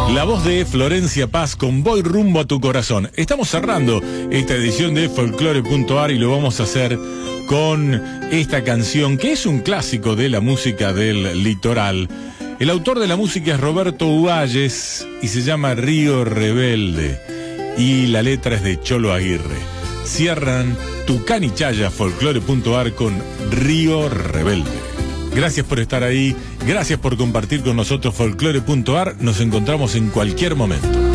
La voz de Florencia Paz con Voy rumbo a tu corazón. Estamos cerrando esta edición de Folklore.ar y lo vamos a hacer con esta canción que es un clásico de la música del litoral. El autor de la música es Roberto Ugalles y se llama Río Rebelde y la letra es de Cholo Aguirre. Cierran Tucán y Chaya Folklore.ar con Río Rebelde. Gracias por estar ahí, gracias por compartir con nosotros Folklore.ar. Nos encontramos en cualquier momento.